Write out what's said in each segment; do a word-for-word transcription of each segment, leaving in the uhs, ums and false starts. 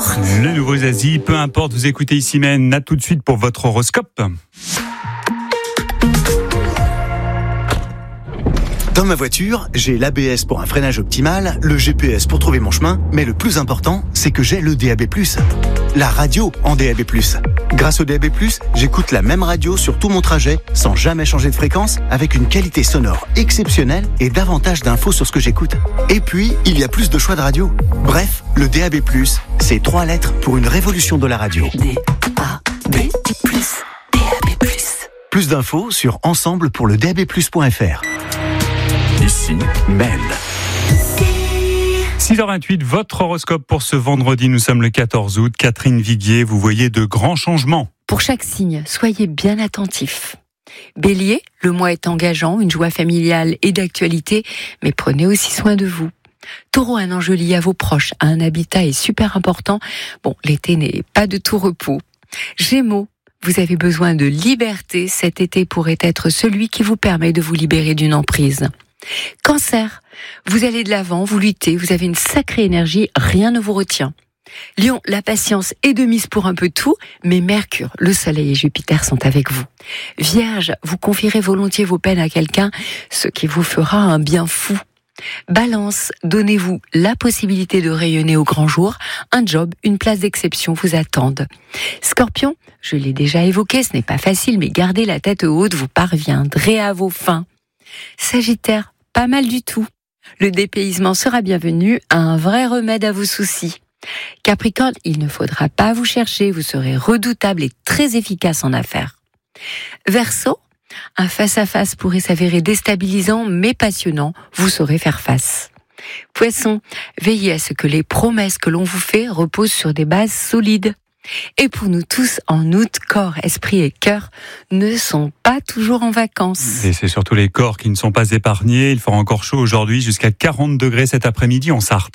importe. Le nouveau Zazie, peu importe, vous écoutez ici Mène. À tout de suite pour votre horoscope. Dans ma voiture, j'ai l'A B S pour un freinage optimal, le G P S pour trouver mon chemin, mais le plus important, c'est que j'ai le D A B plus. La radio en D A B plus. Grâce au D A B plus, j'écoute la même radio sur tout mon trajet, sans jamais changer de fréquence, avec une qualité sonore exceptionnelle et davantage d'infos sur ce que j'écoute. Et puis, il y a plus de choix de radio. Bref, le D A B plus, c'est trois lettres pour une révolution de la radio. D A B plus, D A B plus. Plus d'infos sur ensemble pour le D A B plus point F R. Ici, Mène. six heures vingt-huit, votre horoscope pour ce vendredi. Nous sommes le quatorze août. Catherine Viguier, vous voyez de grands changements. Pour chaque signe, soyez bien attentifs. Bélier, le mois est engageant, une joie familiale et d'actualité, mais prenez aussi soin de vous. Taureau, un enjeu lié à vos proches, un habitat est super important. Bon, l'été n'est pas de tout repos. Gémeaux, vous avez besoin de liberté. Cet été pourrait être celui qui vous permet de vous libérer d'une emprise. Cancer, vous allez de l'avant, vous luttez, vous avez une sacrée énergie, rien ne vous retient. Lion, la patience est de mise pour un peu tout, mais Mercure, le Soleil et Jupiter sont avec vous. Vierge, vous confierez volontiers vos peines à quelqu'un, ce qui vous fera un bien fou. Balance, donnez-vous la possibilité de rayonner au grand jour. Un job, une place d'exception vous attendent. Scorpion, je l'ai déjà évoqué, ce n'est pas facile, mais gardez la tête haute, vous parviendrez à vos fins. Sagittaire, pas mal du tout. Le dépaysement sera bienvenu, un vrai remède à vos soucis. Capricorne, il ne faudra pas vous chercher, vous serez redoutable et très efficace en affaires. Verseau, un face-à-face pourrait s'avérer déstabilisant mais passionnant, vous saurez faire face. Poisson, veillez à ce que les promesses que l'on vous fait reposent sur des bases solides. Et pour nous tous, en août, corps, esprit et cœur ne sont pas toujours en vacances. Et c'est surtout les corps qui ne sont pas épargnés. Il fera encore chaud aujourd'hui, jusqu'à quarante degrés cet après-midi en Sarthe.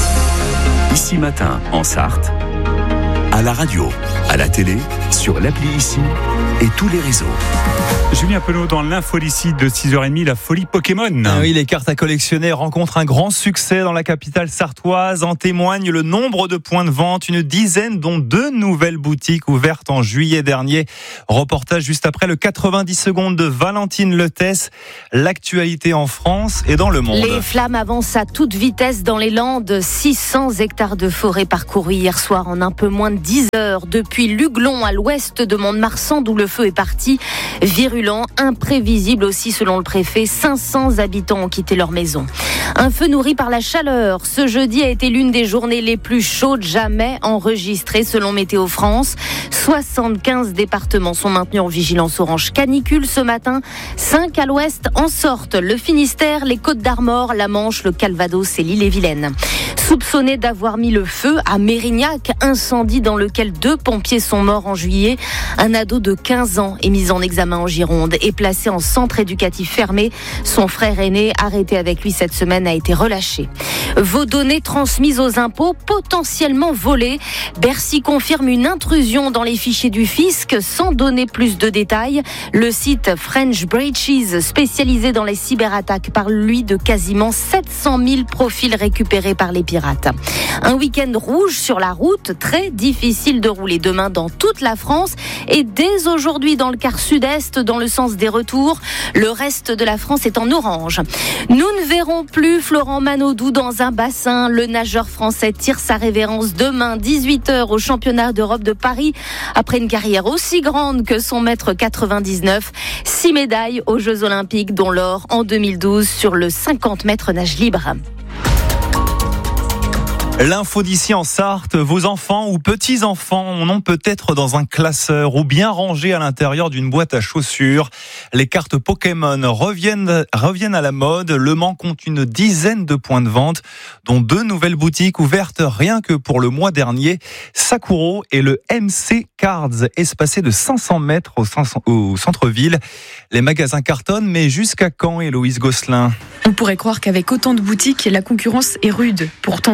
Ici Matin, en Sarthe. À la radio, à la télé, sur l'appli Ici et tous les réseaux. Julien Penaud dans l'infolicide de six heures trente, la folie Pokémon. Ah oui, les cartes à collectionner rencontrent un grand succès dans la capitale sartoise. En témoigne le nombre de points de vente, une dizaine dont deux nouvelles boutiques ouvertes en juillet dernier. Reportage juste après le quatre-vingt-dix secondes de Valentine Letès. L'actualité en France et dans le monde. Les flammes avancent à toute vitesse dans les Landes. six cents hectares de forêt parcourus hier soir en un peu moins de dix heures. Depuis Luglon à l'ouest de Mont-de-Marsan d'où le feu est parti. Virulent, imprévisible aussi selon le préfet. cinq cents habitants ont quitté leur maison. Un feu nourri par la chaleur. Ce jeudi a été l'une des journées les plus chaudes jamais enregistrées selon Météo France. soixante-quinze départements sont maintenus en vigilance orange canicule ce matin. cinq à l'ouest en sortent le Finistère, les Côtes-d'Armor, la Manche, le Calvados et l'Ille-et-Vilaine. Soupçonné d'avoir mis le feu à Mérignac, incendie dans lequel deux pompiers sont morts en juillet. Un ado de quinze ans est mis en examen en Gironde et placé en centre éducatif fermé. Son frère aîné, arrêté avec lui cette semaine, a été relâché. Vos données transmises aux impôts potentiellement volées. Bercy confirme une intrusion dans les fichiers du fisc sans donner plus de détails. Le site French Breaches, spécialisé dans les cyberattaques, parle lui de quasiment sept cent mille profils récupérés par les pirates. Un week-end rouge sur la route, très difficile de rouler demain dans toute la France et dès aujourd'hui dans le quart sud-est dans le sens des retours. Le reste de la France est en orange. Nous ne verrons plus Florent Manodou dans un bassin. Le nageur français tire sa révérence demain dix-huit heures au championnat d'Europe de Paris. Après une carrière aussi grande que son mètre quatre-vingt-dix-neuf, six médailles aux Jeux Olympiques dont l'or en deux mille douze sur le cinquante mètres nage libre. L'info d'ici en Sarthe, vos enfants ou petits-enfants en ont peut-être dans un classeur ou bien rangés à l'intérieur d'une boîte à chaussures. Les cartes Pokémon reviennent, reviennent à la mode. Le Mans compte une dizaine de points de vente, dont deux nouvelles boutiques ouvertes rien que pour le mois dernier. Sakuro et le M C Cards, espacés de cinq cents mètres au, au centre-ville. Les magasins cartonnent, mais jusqu'à quand, Héloïse Gosselin ? On pourrait croire qu'avec autant de boutiques, la concurrence est rude. Pourtant, pour Oscar,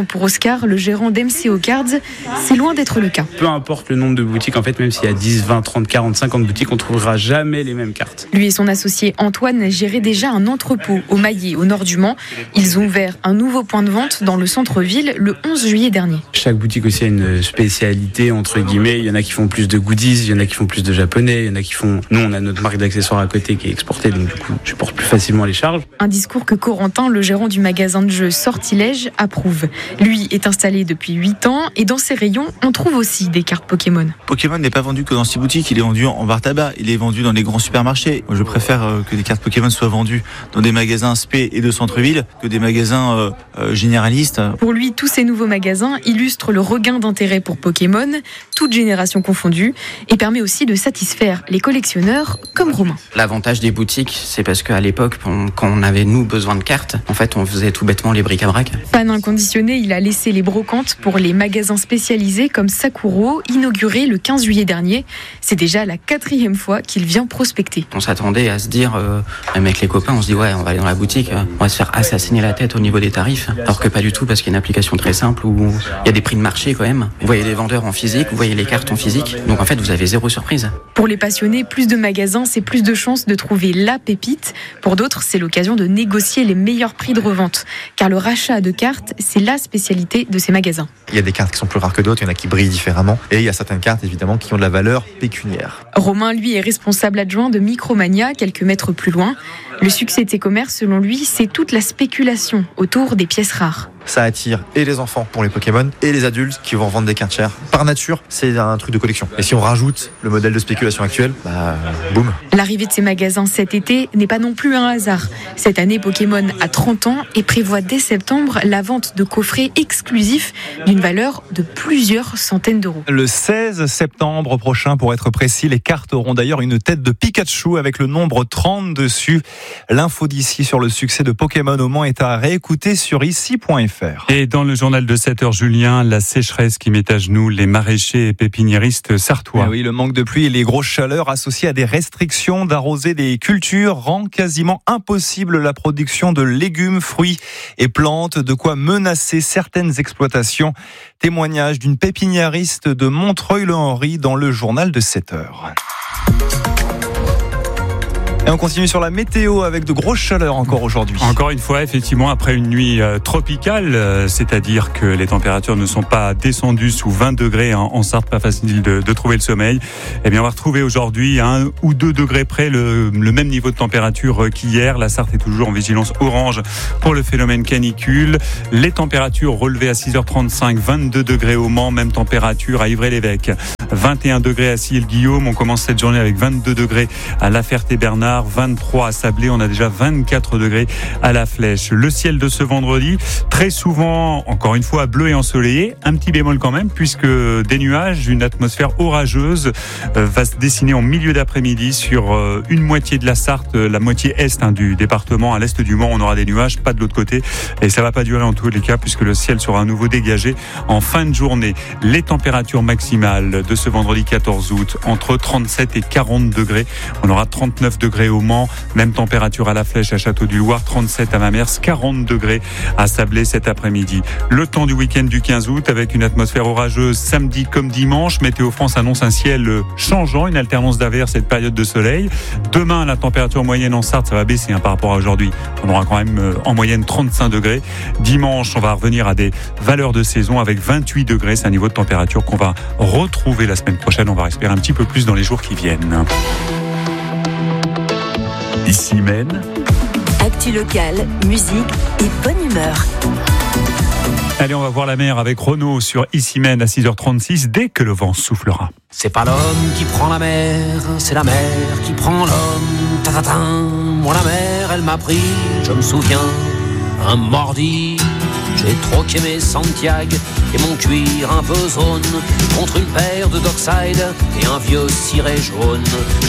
Ricard, le gérant d'M C O Cards, c'est loin d'être le cas. Peu importe le nombre de boutiques, en fait, même s'il y a dix, vingt, trente, quarante, cinquante boutiques, on ne trouvera jamais les mêmes cartes. Lui et son associé Antoine géraient déjà un entrepôt au Maillet, au nord du Mans. Ils ont ouvert un nouveau point de vente dans le centre-ville le onze juillet dernier. Chaque boutique aussi a une spécialité, entre guillemets. Il y en a qui font plus de goodies, il y en a qui font plus de japonais, il y en a qui font... Nous, on a notre marque d'accessoires à côté qui est exportée, donc du coup, je porte plus facilement les charges. Un discours que Corentin, le gérant du magasin de jeux Sortilège, approuve. Lui est installé depuis huit ans et dans ses rayons, on trouve aussi des cartes Pokémon. Pokémon n'est pas vendu que dans ces boutiques, il est vendu en bar tabac, il est vendu dans les grands supermarchés. Je préfère que des cartes Pokémon soient vendues dans des magasins spé et de centre-ville que des magasins euh, euh, généralistes. Pour lui, tous ces nouveaux magasins illustrent le regain d'intérêt pour Pokémon, toutes générations confondues, et permet aussi de satisfaire les collectionneurs comme Romain. L'avantage des boutiques, c'est parce qu'à l'époque, quand on avait nous besoin de cartes, en fait, on faisait tout bêtement les bric-à-brac. Fan inconditionné, il a laissé les brocantes pour les magasins spécialisés comme Sakuro, inauguré le quinze juillet dernier. C'est déjà la quatrième fois qu'il vient prospecter. On s'attendait à se dire, euh, même avec les copains, on se dit ouais, on va aller dans la boutique, euh, on va se faire assassiner la tête au niveau des tarifs, alors que pas du tout, parce qu'il y a une application très simple où il y a des prix de marché quand même. Vous voyez les vendeurs en physique, vous voyez les cartes en physique, donc en fait vous avez zéro surprise. Pour les passionnés, plus de magasins, c'est plus de chances de trouver la pépite. Pour d'autres, c'est l'occasion de négocier les meilleurs prix de revente, car le rachat de cartes, c'est la spécialité de ces magasins. Il y a des cartes qui sont plus rares que d'autres, il y en a qui brillent différemment, et il y a certaines cartes évidemment qui ont de la valeur pécuniaire. Romain, lui, est responsable adjoint de Micromania, quelques mètres plus loin. Le succès de ces commerces, selon lui, c'est toute la spéculation autour des pièces rares. Ça attire et les enfants pour les Pokémon et les adultes qui vont vendre des cartes chères. Par nature, c'est un truc de collection. Et si on rajoute le modèle de spéculation actuel, bah boum. L'arrivée de ces magasins cet été n'est pas non plus un hasard. Cette année, Pokémon a trente ans et prévoit dès septembre la vente de coffrets exclusifs d'une valeur de plusieurs centaines d'euros. Le seize septembre prochain, pour être précis, les cartes auront d'ailleurs une tête de Pikachu avec le nombre trente dessus. L'info d'ici sur le succès de Pokémon au Mans est à réécouter sur ici point f r. Et dans le journal de sept heures, Julien, la sécheresse qui met à genoux les maraîchers et pépiniéristes sartois. Et oui, le manque de pluie et les grosses chaleurs associées à des restrictions d'arroser des cultures rend quasiment impossible la production de légumes, fruits et plantes, de quoi menacer certaines exploitations. Témoignage d'une pépiniériste de Montreuil-le-Henri dans le journal de sept heures. Et on continue sur la météo avec de grosses chaleurs encore aujourd'hui. Encore une fois, effectivement, après une nuit euh, tropicale, euh, c'est-à-dire que les températures ne sont pas descendues sous vingt degrés en, en Sarthe, pas facile de, de trouver le sommeil. Eh bien, on va retrouver aujourd'hui à un ou deux degrés près le, le même niveau de température qu'hier. La Sarthe est toujours en vigilance orange pour le phénomène canicule. Les températures relevées à six heures trente-cinq, vingt-deux degrés au Mans, même température à Ivry-l'Évêque. vingt et un degrés à Sille-Guillaume. On commence cette journée avec vingt-deux degrés à La Ferté-Bernard. vingt-trois à Sablé, on a déjà vingt-quatre degrés à La Flèche. Le ciel de ce vendredi, très souvent, encore une fois, bleu et ensoleillé. Un petit bémol quand même, puisque des nuages, une atmosphère orageuse euh, va se dessiner en milieu d'après-midi sur euh, une moitié de la Sarthe, la moitié est hein, du département. À l'est du Mans, on aura des nuages, pas de l'autre côté. Et ça va pas durer en tous les cas, puisque le ciel sera à nouveau dégagé en fin de journée. Les températures maximales de ce vendredi quatorze août, entre trente-sept et quarante degrés. On aura trente-neuf degrés au Mans, même température à La Flèche, à Château-du-Loir, trente-sept à Mamers, quarante degrés à Sablé cet après-midi. Le temps du week-end du quinze août avec une atmosphère orageuse samedi comme dimanche. Météo France annonce un ciel changeant, une alternance d'averses et de période de soleil. Demain, la température moyenne en Sarthe, ça va baisser hein, par rapport à aujourd'hui. On aura quand même euh, en moyenne trente-cinq degrés. Dimanche, on va revenir à des valeurs de saison avec vingt-huit degrés. C'est un niveau de température qu'on va retrouver la semaine prochaine. On va respirer un petit peu plus dans les jours qui viennent. Ici mène. Actu locale, musique et bonne humeur. Allez, on va voir la mer avec Renaud sur Ici Mène à six heures trente-six dès que le vent soufflera. C'est pas l'homme qui prend la mer, c'est la mer qui prend l'homme. Ta-ta-ta, moi la mer, elle m'a pris, je me souviens, un mordi. J'ai troqué mes Santiago et mon cuir un peu zone contre une paire de Dockside et un vieux ciré jaune.